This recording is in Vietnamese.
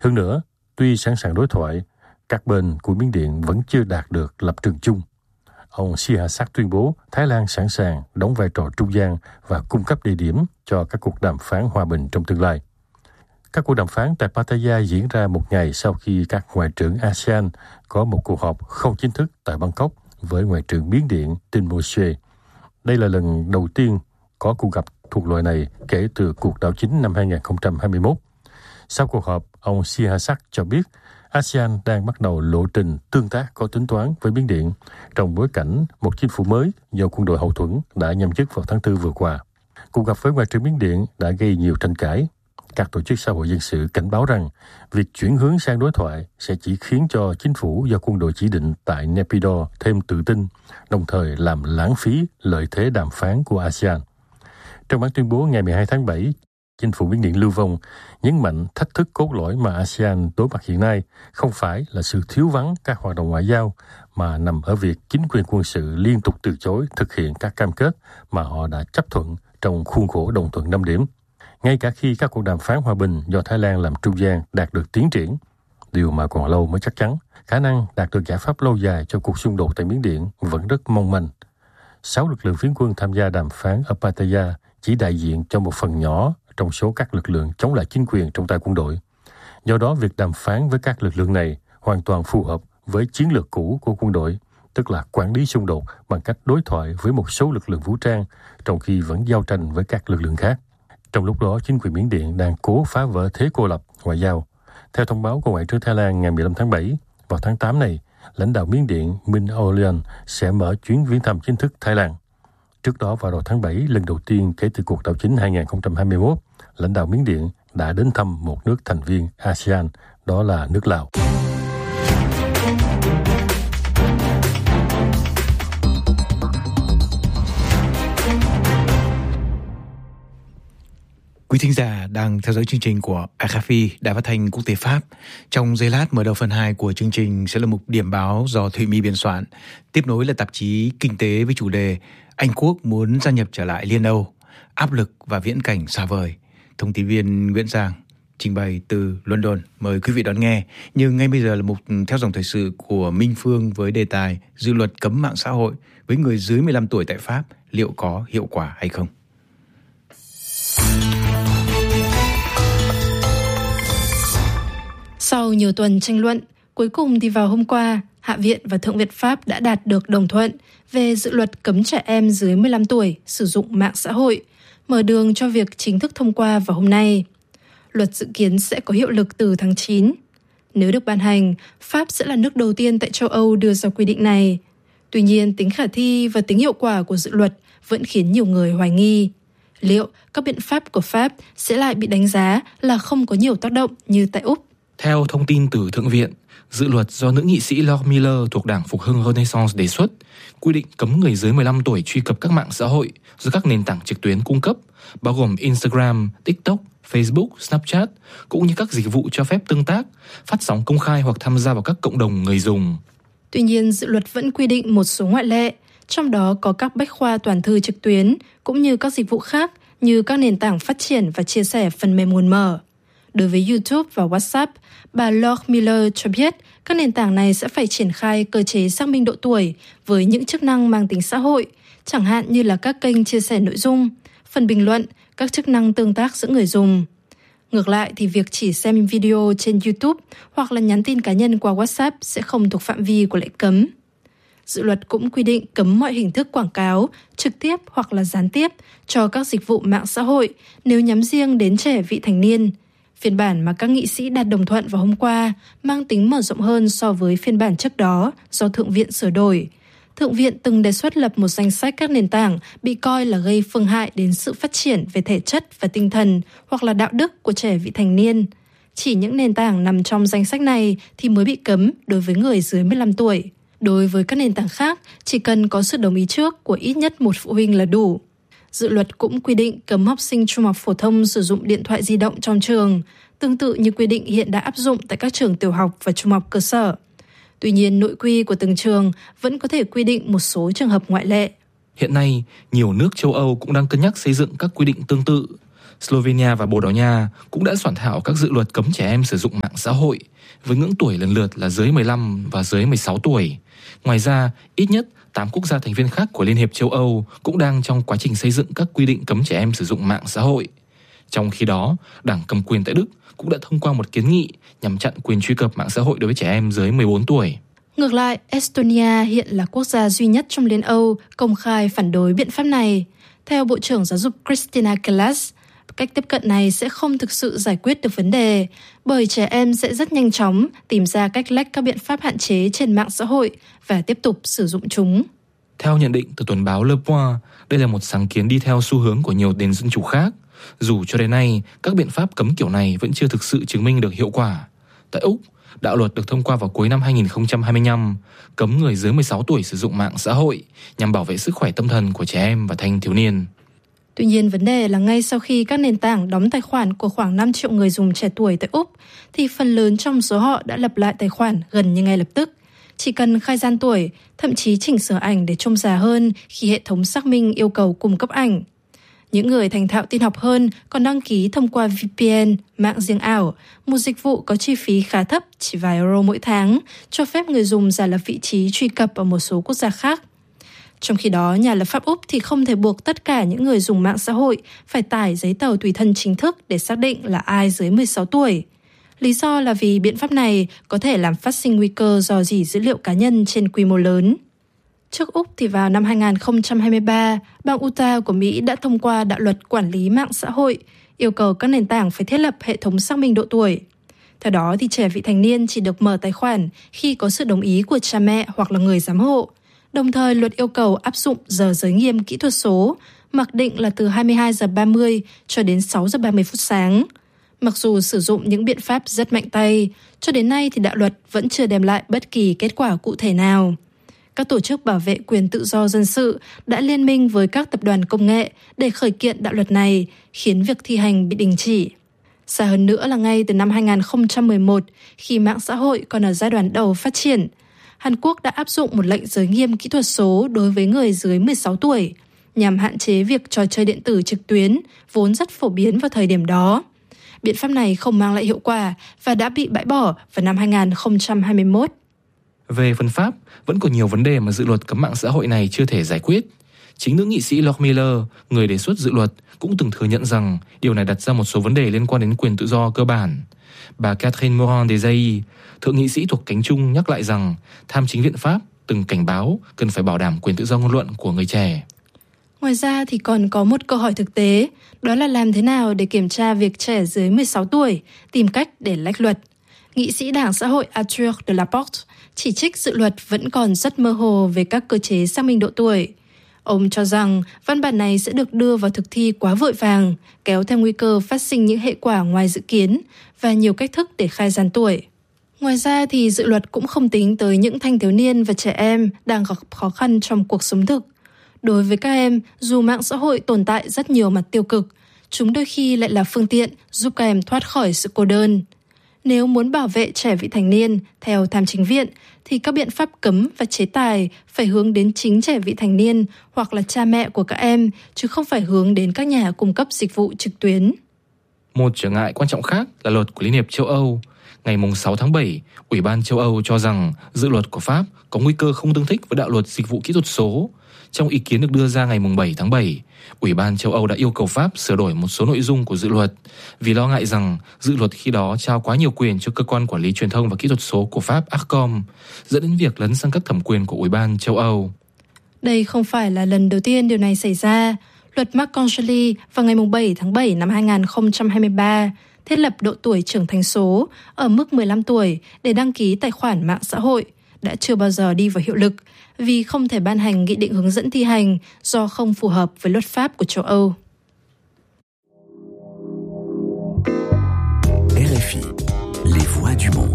Hơn nữa, tuy sẵn sàng đối thoại, các bên của Miến Điện vẫn chưa đạt được lập trường chung. Ông Sihasak tuyên bố Thái Lan sẵn sàng đóng vai trò trung gian và cung cấp địa điểm cho các cuộc đàm phán hòa bình trong tương lai. Các cuộc đàm phán tại Pattaya diễn ra một ngày sau khi các ngoại trưởng ASEAN có một cuộc họp không chính thức tại Bangkok với ngoại trưởng Miến Điện Tin Moshe. Đây là lần đầu tiên có cuộc gặp thuộc loại này kể từ cuộc đảo chính năm 2021. Sau cuộc họp, ông Sihasak cho biết ASEAN đang bắt đầu lộ trình tương tác có tính toán với Miến Điện trong bối cảnh một chính phủ mới do quân đội hậu thuẫn đã nhậm chức vào tháng 4 vừa qua. Cuộc gặp với ngoại trưởng Miến Điện đã gây nhiều tranh cãi. Các tổ chức xã hội dân sự cảnh báo rằng việc chuyển hướng sang đối thoại sẽ chỉ khiến cho chính phủ do quân đội chỉ định tại Naypyidaw thêm tự tin, đồng thời làm lãng phí lợi thế đàm phán của ASEAN. Trong bản tuyên bố ngày 12 tháng 7, chính phủ Miến Điện Lưu Vong nhấn mạnh thách thức cốt lõi mà ASEAN đối mặt hiện nay không phải là sự thiếu vắng các hoạt động ngoại giao, mà nằm ở việc chính quyền quân sự liên tục từ chối thực hiện các cam kết mà họ đã chấp thuận trong khuôn khổ đồng thuận 5 điểm. Ngay cả khi các cuộc đàm phán hòa bình do Thái Lan làm trung gian đạt được tiến triển, điều mà còn lâu mới chắc chắn, khả năng đạt được giải pháp lâu dài cho cuộc xung đột tại Miến Điện vẫn rất mong manh. 6 lực lượng phiến quân tham gia đàm phán ở Pattaya chỉ đại diện cho một phần nhỏ trong số các lực lượng chống lại chính quyền trong tay quân đội. Do đó, việc đàm phán với các lực lượng này hoàn toàn phù hợp với chiến lược cũ của quân đội, tức là quản lý xung đột bằng cách đối thoại với một số lực lượng vũ trang, trong khi vẫn giao tranh với các lực lượng khác. Trong lúc đó, chính quyền Miến Điện đang cố phá vỡ thế cô lập ngoại giao. Theo thông báo của Ngoại trưởng Thái Lan ngày 15 tháng 7, vào tháng 8 này, lãnh đạo Miến Điện Min Aung Hlaing sẽ mở chuyến viếng thăm chính thức Thái Lan. Trước đó, vào đầu tháng 7, lần đầu tiên kể từ cuộc đảo chính 2021, lãnh đạo Miến Điện đã đến thăm một nước thành viên ASEAN, đó là nước Lào. Quý thính giả đang theo dõi chương trình của RFI, Đài Phát thanh Quốc tế Pháp. Trong giây lát mở đầu phần 2 của chương trình sẽ là mục điểm báo do Thụy My biên soạn. Tiếp nối là tạp chí Kinh tế với chủ đề Anh Quốc muốn gia nhập trở lại Liên Âu, áp lực và viễn cảnh xa vời. Thông tin viên Nguyễn Giang trình bày từ London. Mời quý vị đón nghe. Nhưng ngay bây giờ là mục theo dòng thời sự của Minh Phương với đề tài dự luật cấm mạng xã hội với người dưới 15 tuổi tại Pháp liệu có hiệu quả hay không. Sau nhiều tuần tranh luận, cuối cùng thì vào hôm qua, Hạ viện và Thượng viện Pháp đã đạt được đồng thuận về dự luật cấm trẻ em dưới 15 tuổi sử dụng mạng xã hội, mở đường cho việc chính thức thông qua vào hôm nay. Luật dự kiến sẽ có hiệu lực từ tháng 9. Nếu được ban hành, Pháp sẽ là nước đầu tiên tại châu Âu đưa ra quy định này. Tuy nhiên, tính khả thi và tính hiệu quả của dự luật vẫn khiến nhiều người hoài nghi. Liệu các biện pháp của Pháp sẽ lại bị đánh giá là không có nhiều tác động như tại Úc? Theo thông tin từ Thượng viện, dự luật do nữ nghị sĩ Laura Miller thuộc Đảng Phục hưng Renaissance đề xuất quy định cấm người dưới 15 tuổi truy cập các mạng xã hội do các nền tảng trực tuyến cung cấp, bao gồm Instagram, TikTok, Facebook, Snapchat, cũng như các dịch vụ cho phép tương tác, phát sóng công khai hoặc tham gia vào các cộng đồng người dùng. Tuy nhiên, dự luật vẫn quy định một số ngoại lệ, trong đó có các bách khoa toàn thư trực tuyến, cũng như các dịch vụ khác như các nền tảng phát triển và chia sẻ phần mềm nguồn mở. Đối với YouTube và WhatsApp, bà Laura Miller cho biết các nền tảng này sẽ phải triển khai cơ chế xác minh độ tuổi với những chức năng mang tính xã hội, chẳng hạn như là các kênh chia sẻ nội dung, phần bình luận, các chức năng tương tác giữa người dùng. Ngược lại thì việc chỉ xem video trên YouTube hoặc là nhắn tin cá nhân qua WhatsApp sẽ không thuộc phạm vi của lệnh cấm. Dự luật cũng quy định cấm mọi hình thức quảng cáo, trực tiếp hoặc là gián tiếp cho các dịch vụ mạng xã hội nếu nhắm riêng đến trẻ vị thành niên. Phiên bản mà các nghị sĩ đạt đồng thuận vào hôm qua mang tính mở rộng hơn so với phiên bản trước đó do Thượng viện sửa đổi. Thượng viện từng đề xuất lập một danh sách các nền tảng bị coi là gây phương hại đến sự phát triển về thể chất và tinh thần hoặc là đạo đức của trẻ vị thành niên. Chỉ những nền tảng nằm trong danh sách này thì mới bị cấm đối với người dưới 15 tuổi. Đối với các nền tảng khác, chỉ cần có sự đồng ý trước của ít nhất một phụ huynh là đủ. Dự luật cũng quy định cấm học sinh trung học phổ thông sử dụng điện thoại di động trong trường, tương tự như quy định hiện đã áp dụng tại các trường tiểu học và trung học cơ sở. Tuy nhiên, nội quy của từng trường vẫn có thể quy định một số trường hợp ngoại lệ. Hiện nay, nhiều nước châu Âu cũng đang cân nhắc xây dựng các quy định tương tự. Slovenia và Bồ Đào Nha cũng đã soạn thảo các dự luật cấm trẻ em sử dụng mạng xã hội với ngưỡng tuổi lần lượt là dưới 15 và dưới 16 tuổi. Ngoài ra, ít nhất 8 quốc gia thành viên khác của Liên hiệp châu Âu cũng đang trong quá trình xây dựng các quy định cấm trẻ em sử dụng mạng xã hội. Trong khi đó, đảng cầm quyền tại Đức cũng đã thông qua một kiến nghị nhằm chặn quyền truy cập mạng xã hội đối với trẻ em dưới 14 tuổi. Ngược lại, Estonia hiện là quốc gia duy nhất trong Liên Âu công khai phản đối biện pháp này. Theo Bộ trưởng Giáo dục Kristina Kallas, cách tiếp cận này sẽ không thực sự giải quyết được vấn đề, bởi trẻ em sẽ rất nhanh chóng tìm ra cách lách các biện pháp hạn chế trên mạng xã hội và tiếp tục sử dụng chúng. Theo nhận định từ tuần báo Le Point, đây là một sáng kiến đi theo xu hướng của nhiều nền dân chủ khác, dù cho đến nay các biện pháp cấm kiểu này vẫn chưa thực sự chứng minh được hiệu quả. Tại Úc, đạo luật được thông qua vào cuối năm 2025, cấm người dưới 16 tuổi sử dụng mạng xã hội nhằm bảo vệ sức khỏe tâm thần của trẻ em và thanh thiếu niên. Tuy nhiên, vấn đề là ngay sau khi các nền tảng đóng tài khoản của khoảng 5 triệu người dùng trẻ tuổi tại Úc, thì phần lớn trong số họ đã lập lại tài khoản gần như ngay lập tức. Chỉ cần khai gian tuổi, thậm chí chỉnh sửa ảnh để trông già hơn khi hệ thống xác minh yêu cầu cung cấp ảnh. Những người thành thạo tin học hơn còn đăng ký thông qua VPN, mạng riêng ảo, một dịch vụ có chi phí khá thấp, chỉ vài euro mỗi tháng, cho phép người dùng giả lập vị trí truy cập ở một số quốc gia khác. Trong khi đó, nhà lập pháp Úc thì không thể buộc tất cả những người dùng mạng xã hội phải tải giấy tờ tùy thân chính thức để xác định là ai dưới 16 tuổi. Lý do là vì biện pháp này có thể làm phát sinh nguy cơ rò rỉ dữ liệu cá nhân trên quy mô lớn. Trước Úc thì vào năm 2023, bang Utah của Mỹ đã thông qua đạo luật quản lý mạng xã hội, yêu cầu các nền tảng phải thiết lập hệ thống xác minh độ tuổi. Theo đó thì trẻ vị thành niên chỉ được mở tài khoản khi có sự đồng ý của cha mẹ hoặc là người giám hộ. Đồng thời, luật yêu cầu áp dụng giờ giới nghiêm kỹ thuật số, mặc định là từ 22 giờ 30 cho đến 6 giờ 30 phút sáng. Mặc dù sử dụng những biện pháp rất mạnh tay, cho đến nay thì đạo luật vẫn chưa đem lại bất kỳ kết quả cụ thể nào. Các tổ chức bảo vệ quyền tự do dân sự đã liên minh với các tập đoàn công nghệ để khởi kiện đạo luật này, khiến việc thi hành bị đình chỉ. Xa hơn nữa là ngay từ năm 2011, khi mạng xã hội còn ở giai đoạn đầu phát triển, Hàn Quốc đã áp dụng một lệnh giới nghiêm kỹ thuật số đối với người dưới 16 tuổi, nhằm hạn chế việc trò chơi điện tử trực tuyến, vốn rất phổ biến vào thời điểm đó. Biện pháp này không mang lại hiệu quả và đã bị bãi bỏ vào năm 2021. Về phần Pháp, vẫn còn nhiều vấn đề mà dự luật cấm mạng xã hội này chưa thể giải quyết. Chính nữ nghị sĩ Lord Miller, người đề xuất dự luật, cũng từng thừa nhận rằng điều này đặt ra một số vấn đề liên quan đến quyền tự do cơ bản. Bà Catherine Morin-Desailly, thượng nghị sĩ thuộc cánh Trung, nhắc lại rằng tham chính viện Pháp từng cảnh báo cần phải bảo đảm quyền tự do ngôn luận của người trẻ. Ngoài ra thì còn có một câu hỏi thực tế, đó là làm thế nào để kiểm tra việc trẻ dưới 16 tuổi tìm cách để lách luật. Nghị sĩ Đảng Xã hội Arthur de Laporte chỉ trích dự luật vẫn còn rất mơ hồ về các cơ chế xác minh độ tuổi. Ông cho rằng văn bản này sẽ được đưa vào thực thi quá vội vàng, kéo theo nguy cơ phát sinh những hệ quả ngoài dự kiến và nhiều cách thức để khai gian tuổi. Ngoài ra thì dự luật cũng không tính tới những thanh thiếu niên và trẻ em đang gặp khó khăn trong cuộc sống thực. Đối với các em, dù mạng xã hội tồn tại rất nhiều mặt tiêu cực, chúng đôi khi lại là phương tiện giúp các em thoát khỏi sự cô đơn. Nếu muốn bảo vệ trẻ vị thành niên, theo tham chính viện, thì các biện pháp cấm và chế tài phải hướng đến chính trẻ vị thành niên hoặc là cha mẹ của các em, chứ không phải hướng đến các nhà cung cấp dịch vụ trực tuyến. Một trở ngại quan trọng khác là luật của Liên hiệp châu Âu. Ngày 6 tháng 7, Ủy ban châu Âu cho rằng dự luật của Pháp có nguy cơ không tương thích với đạo luật dịch vụ kỹ thuật số. Trong ý kiến được đưa ra ngày 7 tháng 7, Ủy ban châu Âu đã yêu cầu Pháp sửa đổi một số nội dung của dự luật vì lo ngại rằng dự luật khi đó trao quá nhiều quyền cho cơ quan quản lý truyền thông và kỹ thuật số của Pháp Arcom, dẫn đến việc lấn sang các thẩm quyền của Ủy ban châu Âu. Đây không phải là lần đầu tiên điều này xảy ra. Luật Marcangeli vào ngày 7 tháng 7 năm 2023 thiết lập độ tuổi trưởng thành số ở mức 15 tuổi để đăng ký tài khoản mạng xã hội đã chưa bao giờ đi vào hiệu lực vì không thể ban hành nghị định hướng dẫn thi hành do không phù hợp với luật pháp của châu Âu. RFI, les voix du monde.